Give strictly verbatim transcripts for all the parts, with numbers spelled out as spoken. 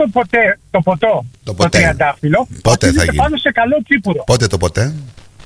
το, ποτέ, το ποτό, το, το τριαντάφυλλο, πότε θα γίνει πάνω σε καλό τσίπουρο. Πότε το ποτέ?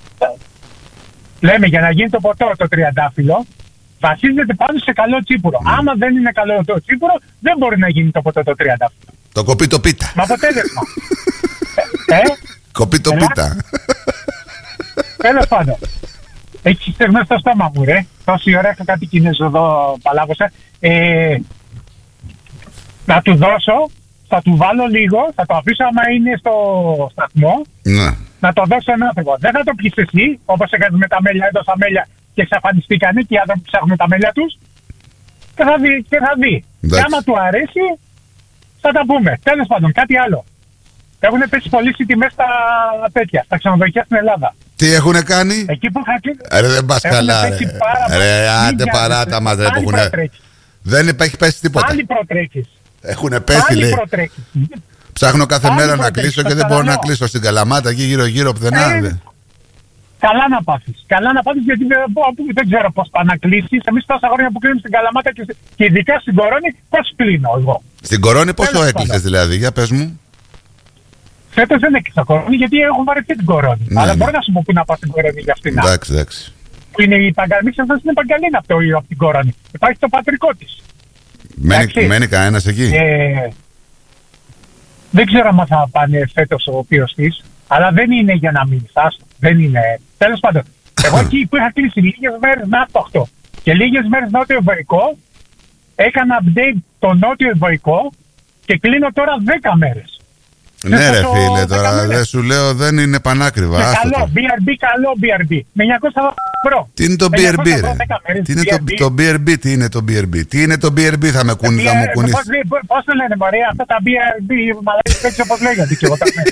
Λέμε για να γίνει το ποτό το τριαντάφυλλο, βασίζεται πάνω σε καλό τσίπουρο. Mm. Άμα δεν είναι καλό το τσίπουρο, δεν μπορεί να γίνει το ποτό το τριαντάφυλλο. Το κοπεί το πίτα. Μα αποτέλεσμα. ε, ε, κοπεί το πίτα. Τέλος πάντων. Έχει στεγνώσει στο στόμα μου, ρε. Τόση ώρα έχω κάτι Κινέζο εδώ, παλάβωσα. Ε, να του δώσω, θα του βάλω λίγο, θα το αφήσω άμα είναι στο σταθμό. Ναι. Να το δώσω έναν άνθρωπο. Δεν θα το πεις εσύ, όπως έκανες με τα μέλια, έδωσα μέλια και εξαφανιστήκανε και οι άνθρωποι ψάχνουν τα μέλια τους. Και θα δει. Και, θα δει. Και άμα του αρέσει, θα τα πούμε. Τέλος πάντων, κάτι άλλο. Έχουν πέσει πολύ στις τιμές στα τέτοια, στα ξενοδοχεία στην Ελλάδα. Τι έχουνε κάνει? Εκεί που είχα... Ρε δεν πας καλά, ρε. Ρε άντε παράτα μας, ρε, που έχουνε... Δεν έχει πέσει τίποτα. Πάλι προτρέξεις. Έχουνε πέσει, λέει. Ψάχνω κάθε μέρα να κλείσω και δεν μπορώ να κλείσω στην Καλαμάτα εκεί γύρω-γύρω πουθενά. Καλά να πάθεις. Καλά να πάθεις γιατί δεν ξέρω πώς πάνε να κλείσεις. Εμείς τόσα χρόνια που κλείνουμε στην Καλαμάτα και ειδικά στην Κορώνη, πώς κλείνω εγώ. Στην Κορώνη πόσο έκλεισες δηλαδή, για πες μου? Φέτος δεν έκλεισα Κορώνη γιατί έχω βαρεθεί την Κορώνη. Ναι, αλλά ναι. Μπορώ να σου πω πού να πάω στην Κορώνη για αυτήν. Εντάξει, εντάξει. Που είναι η Παγκαλίνα, αυτό είναι Παγκαλίνα από, από την Κορώνη. Υπάρχει το πατρικό της. Μένει, μένει κανένας εκεί? Ε, δεν ξέρω αν θα πάνε φέτος ο οποίος της, αλλά δεν είναι για να μείνεις. Άστο, δεν είναι. Τέλος πάντων, εγώ εκεί που είχα κλείσει λίγες μέρες να το οκτώ και λίγες μέρες νότιο ευωικό, έκανα update το νότιο ευωικό και κλείνω τώρα δέκα μέρες. Ναι, ρε φίλε, τώρα δεν σου λέω, δεν είναι πανάκριβα. Καλό, μπι αρ μπι, καλό μπι αρ μπι. Με εννιακόσια ευρώ. Τι είναι το μπι αρ μπι, ρε? Τι είναι το μπι αρ μπι, τι είναι το μπι αρ μπι? Τι είναι το μπι αρ μπι, θα με κουνείς, θα μου κουνείς. Πώς το λένε, μωρέ, αυτά τα μπι αρ μπι, μαλάκι, δεν ξέρω πώς λέγονται και εγώ τα λέω.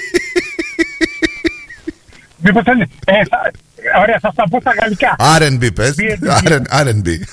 Μήπως είναι, ωραία, θα στα πω στα γαλλικά. αρ εν μπι πες, αρ εν μπι.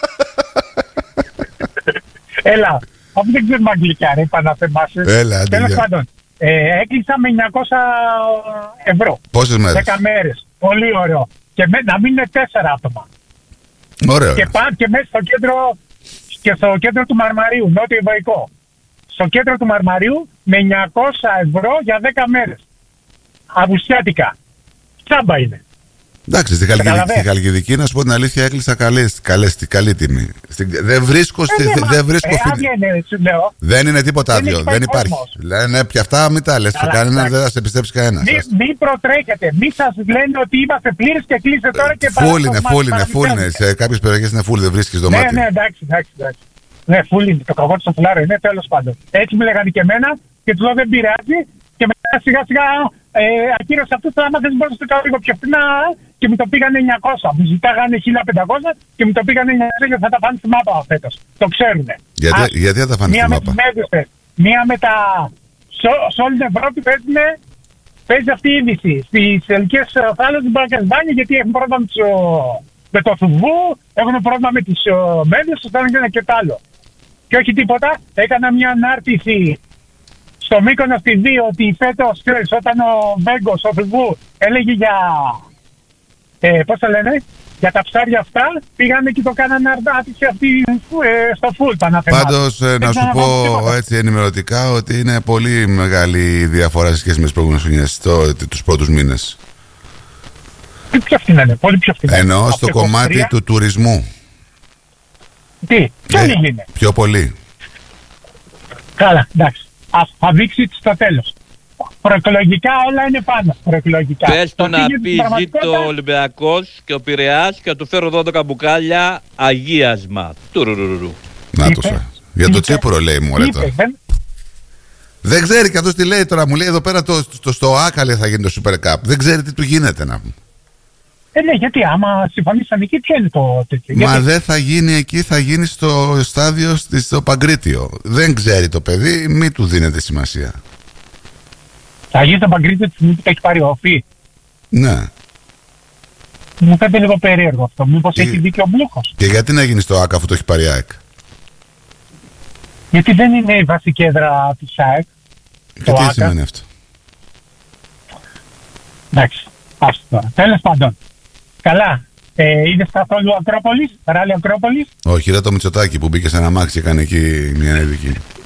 Έλα, αφού δεν ξέρουμε αγγλικά, ρε, είπα να θεμάσαι. Έλα, τέλος πάντων. Ε, έκλεισα με εννιακόσια ευρώ. Πόσες μέρες? δέκα μέρες. Πολύ ωραίο. Και με, να μην είναι τέσσερα άτομα. Ωραίο. Και πάω και μέσα στο κέντρο, και στο κέντρο του Μαρμαρίου, νότιο ευωικό. Στο κέντρο του Μαρμαρίου με εννιακόσια ευρώ για δέκα μέρες. Αυγουστιάτικα. Τσάμπα είναι. Εντάξει, στη Χαλκιδική, Χαλκιδική, να σου πω την αλήθεια, έκλεισα καλή, καλή, καλή τιμή. Στην, δεν βρίσκω. Στη, ε, δεν βρίσκω ε, άδεια είναι, σου λέω. Δεν είναι τίποτα άδειο. Δεν, δεν υπάρχει. Λένε πια αυτά, μην τα λες. Κανένα δεν θα σε πιστέψει κανένα. Μην μη προτρέχετε. Μην σας λένε ότι είμαστε πλήρες και κλείστε τώρα και πάλι. Φούλ είναι, φούλ είναι, φούλ είναι. Σε κάποιες περιοχές είναι φούλ, δεν βρίσκεις δωμάτιο. Ναι, ναι, εντάξει, εντάξει. εντάξει. Ναι, φούλ είναι. Το καβό του φουλάρο είναι, τέλος πάντων. Έτσι με λέγανε και εμένα και του λέω δεν πειράζει και μετά σιγά σιγά ε, ακύρωσε αυτό το άμα δεν μπορούσα να το κάνω λίγο πιο φθηνά. Και μου το πήγανε εννιακόσια. Μου ζητάγανε χίλια πεντακόσια και μου το πήγανε εννιακόσια και θα τα πάνε στη μάπα φέτος. Το ξέρουνε. Γιατί, Ας, γιατί θα τα πάνε στη μάπα? Μία με τα... Σε όλη την Ευρώπη παίζουνε, παίζει αυτή η είδηση. Στις ελληνικές θάλασσες μπορεί να κάνει μπάνιο γιατί έχουν πρόβλημα με, το, με το φουβού, έχουν πρόβλημα με τις μέδιες, το ένα και ένα και το άλλο. Και όχι τίποτα, έκανα μια ανάρτηση στο Μύκονος τι βι ότι φέτος, ξέρεις, όταν ο Βέγκος, ο φουβού, έλεγε για... Ε, πώς το λένε, για τα ψάρια αυτά πήγανε και το κάνανε αρδάτηση αυτή ε, στο φουλ. Πάντως ε, να σου πω έτσι ενημερωτικά ότι είναι πολύ μεγάλη διαφορά σε σχέση με τις προηγούμενες χρονιές, τους πρώτους μήνες. Τι πιο φθηνά είναι, πολύ πιο φθηνά. Εννοώ στο κομμάτι του τουρισμού. Τι, ποιο ε, είναι. Πιο πολύ. Καλά, εντάξει. Ας θα δείξει στο τέλος. Προεκλογικά όλα είναι πάνω. Προεκλογικά. Πες του να πει ζήτω ο Ολυμπιακός και ο Πειραιάς και να του φέρω δώδεκα μπουκάλια αγίασμα. Τουρουρουρου. Να το φέρω. Για το τσίπουρο λέει μου, ωραία. Δεν ξέρει και αυτός τι λέει τώρα. Μου λέει εδώ πέρα το, το, στο Άκαλε θα γίνει το Super Cup. Δεν ξέρει τι του γίνεται να πούμε. Ε, ναι, γιατί άμα συμφωνήσαν εκεί, ποιο είναι το τέτοιο. Μα γιατί... δεν θα γίνει εκεί, θα γίνει στο στάδιο στο Παγκρίτιο. Δεν ξέρει το παιδί, μη του δίνεται σημασία. Θα γίνει το Παγκρίτιο τη στιγμή που το έχει πάρει ο Φι. Ναι. Μου φαίνεται λίγο περίεργο αυτό. Μήπως και... έχει δίκιο ο Μπλούχος. Και γιατί να γίνει στο ΆΚ αφού το έχει πάρει ΑΕΚ? Γιατί δεν είναι η βασική έδρα της ΑΕΚ. Και τι σημαίνει αυτό? Εντάξει. Άστο τώρα. Τέλος πάντων. Καλά. Ε, είδες καθόλου Ακρόπολης, ράλι Ακρόπολης? Όχι, ρε το Μητσοτάκη που μπήκε σε ένα μάξι και έκανε εκεί μια ειδική.